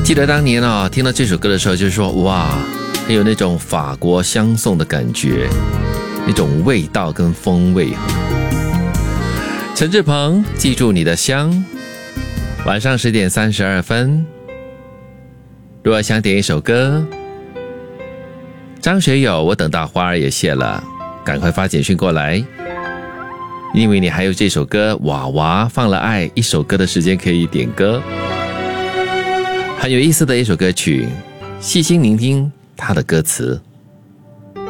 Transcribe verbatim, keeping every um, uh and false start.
记得当年啊、哦，听到这首歌的时候，就是说哇，很有那种法国香颂的感觉，那种味道跟风味。陈志朋，记住你的香。晚上十点三十二分，如果想点一首歌，张学友，我等到花儿也谢了，赶快发简讯过来，因为你还有这首歌娃娃放了爱一首歌的时间可以点歌。很有意思的一首歌曲，细心聆听它的歌词。